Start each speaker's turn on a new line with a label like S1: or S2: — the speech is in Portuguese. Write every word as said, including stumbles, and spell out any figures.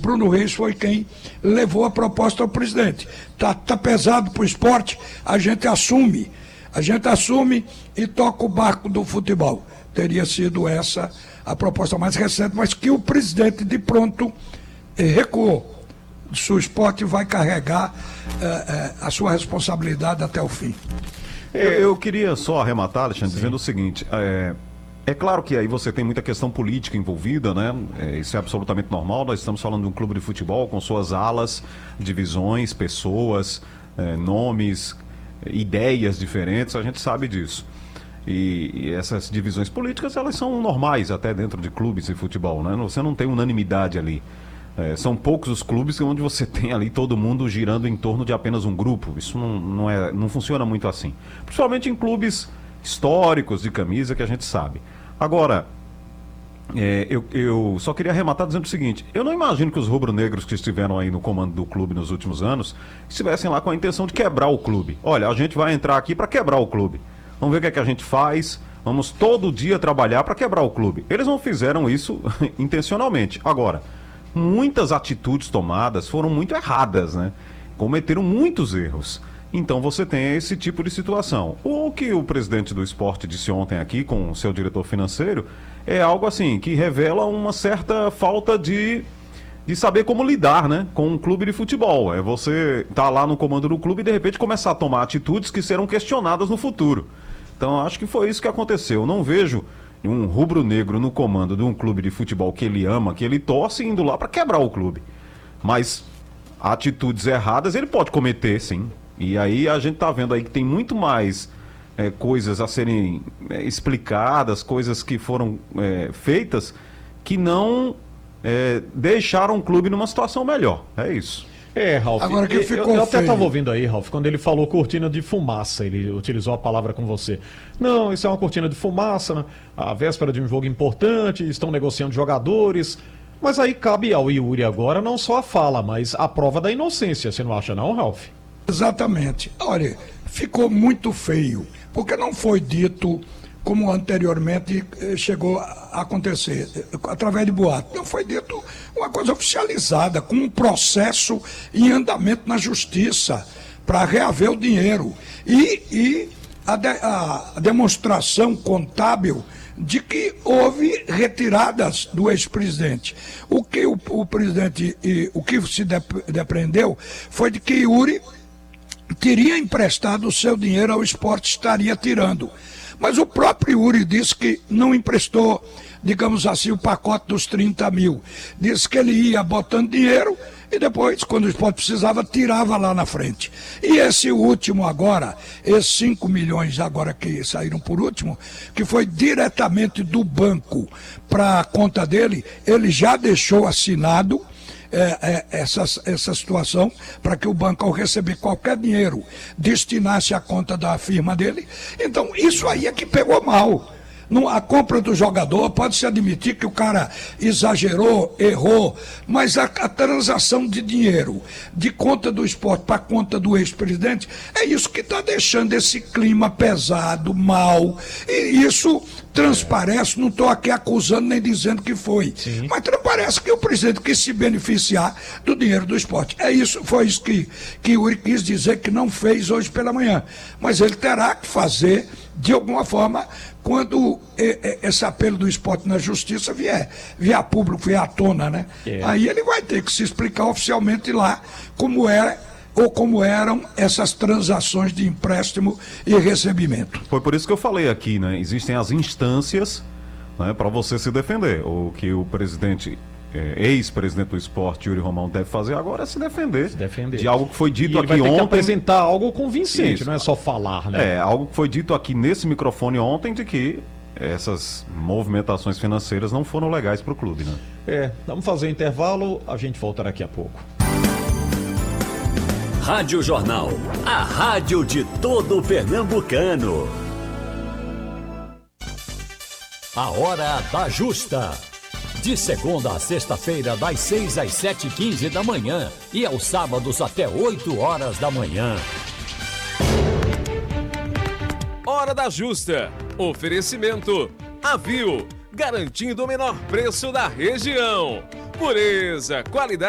S1: Bruno Reis foi quem levou a proposta ao presidente. Tá, tá pesado para o esporte, a gente assume, a gente assume e toca o barco do futebol. Teria sido essa a proposta mais recente, mas que o presidente de pronto eh, recuou. O esporte vai carregar eh, eh, a sua responsabilidade até o fim.
S2: Eu, eu queria só arrematar, Alexandre, Sim. dizendo o seguinte, é, é claro que aí você tem muita questão política envolvida, né? É, isso é absolutamente normal, nós estamos falando de um clube de futebol com suas alas, divisões, pessoas, é, nomes, ideias diferentes, a gente sabe disso. E, e essas divisões políticas, elas são normais até dentro de clubes de futebol, né? Você não tem unanimidade ali. É, são poucos os clubes onde você tem ali todo mundo girando em torno de apenas um grupo. Isso não, não, é, não funciona muito assim. Principalmente em clubes históricos de camisa que a gente sabe. Agora, é, eu, eu só queria arrematar dizendo o seguinte. Eu não imagino que os rubro-negros que estiveram aí no comando do clube nos últimos anos estivessem lá com a intenção de quebrar o clube. Olha, a gente vai entrar aqui para quebrar o clube. Vamos ver o que é que a gente faz. Vamos todo dia trabalhar para quebrar o clube. Eles não fizeram isso intencionalmente. Agora, muitas atitudes tomadas foram muito erradas, né? Cometeram muitos erros. Então você tem esse tipo de situação. O que o presidente do esporte disse ontem aqui com o seu diretor financeiro é algo assim, que revela uma certa falta de, de saber como lidar, né? Com um clube de futebol. É você estar lá no comando do clube e de repente começar a tomar atitudes que serão questionadas no futuro. Então acho que foi isso que aconteceu. Eu não vejo um rubro-negro no comando de um clube de futebol que ele ama, que ele torce, indo lá para quebrar o clube. Mas atitudes erradas ele pode cometer, sim. E aí a gente tá vendo aí que tem muito mais é, coisas a serem é, explicadas, coisas que foram é, feitas que não é, deixaram o clube numa situação melhor. É isso.
S3: É, Ralf,
S1: Agora que
S3: eu,
S1: ficou
S3: eu até
S1: feio.
S3: estava ouvindo aí, Ralf, quando ele falou cortina de fumaça, ele utilizou a palavra com você. Não, isso é uma cortina de fumaça, né? A véspera de um jogo importante, estão negociando jogadores, mas aí cabe ao Yuri agora não só a fala, mas a prova da inocência, você não acha não, Ralf?
S1: Exatamente. Olha, ficou muito feio, porque não foi dito como anteriormente chegou a acontecer, através de boato. Não foi dito uma coisa oficializada, com um processo em andamento na justiça para reaver o dinheiro. E, e a, de, a demonstração contábil de que houve retiradas do ex-presidente. O que o, o presidente, e, o que se depreendeu foi de que Yuri teria emprestado o seu dinheiro ao esporte, estaria tirando. Mas o próprio Yuri disse que não emprestou, digamos assim, o pacote dos trinta mil. Disse que ele ia botando dinheiro e depois, quando o esporte precisava, tirava lá na frente. E esse último agora, esses cinco milhões agora que saíram por último, que foi diretamente do banco para a conta dele, ele já deixou assinado É, é, essa, essa situação para que o banco, ao receber qualquer dinheiro, destinasse à conta da firma dele. Então, isso aí é que pegou mal. Não, a compra do jogador, pode-se admitir que o cara exagerou, errou, mas a, a transação de dinheiro de conta do esporte para conta do ex-presidente, é isso que está deixando esse clima pesado, mal, e isso transparece, não estou aqui acusando nem dizendo que foi, Sim. mas transparece que o presidente quis se beneficiar do dinheiro do esporte. É isso, foi isso que, que o Yuri quis dizer que não fez hoje pela manhã, mas ele terá que fazer de alguma forma quando esse apelo do esporte na justiça vier, vier a público, vier à tona, né? É. Aí ele vai ter que se explicar oficialmente lá como é ou como eram essas transações de empréstimo e recebimento.
S2: Foi por isso que eu falei aqui, né? Existem as instâncias, né, para você se defender. O que o presidente, é, ex-presidente do esporte, Yuri Romão, deve fazer agora é se defender,
S3: se defender.
S2: de algo que foi dito
S3: e ele
S2: aqui
S3: vai ter
S2: ontem.
S3: Que apresentar algo convincente,
S2: Isso.
S3: Não é só falar, né?
S2: É, algo que foi dito aqui nesse microfone ontem de que essas movimentações financeiras não foram legais para o clube, né?
S3: É, vamos fazer um intervalo, a gente volta daqui a pouco.
S4: Rádio Jornal, a rádio de todo pernambucano. A hora da justa. De segunda a sexta-feira, das seis às sete e quinze da manhã e aos sábados até oito horas da manhã.
S5: Hora da Justa. Oferecimento Avil, garantindo o menor preço da região. Pureza, qualidade.